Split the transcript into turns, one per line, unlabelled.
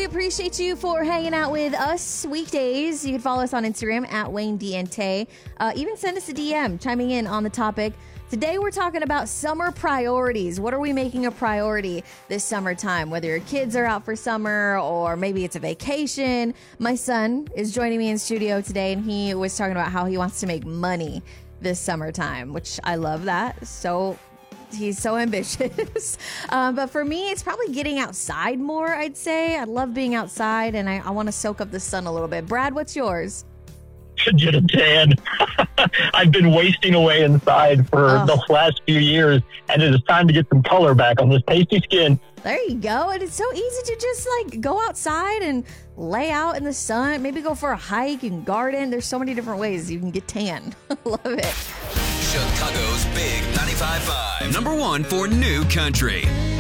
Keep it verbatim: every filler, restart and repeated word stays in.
appreciate you for hanging out with us weekdays. You can follow us on Instagram at Wayne D N T. Uh, even send us a D M chiming in on the topic. Today we're talking about summer priorities. What are we making a priority this summertime? Whether your kids are out for summer or maybe it's a vacation. My son is joining me in studio today, and he was talking about how he wants to make money this summertime, which I love that. So he's so ambitious. um, but for me, it's probably getting outside more, I'd say. I love being outside, and I, I want to soak up the sun a little bit. Brad, what's yours?
To get a tan. I've been wasting away inside for
oh.
the last few years, and it is time to get some color back on this pasty skin.
There you go. And it's so easy to just like go outside and lay out in the sun. Maybe go for a hike and garden. There's so many different ways you can get tan. Love it.
Chicago's Big ninety-five point five. Number one for new country.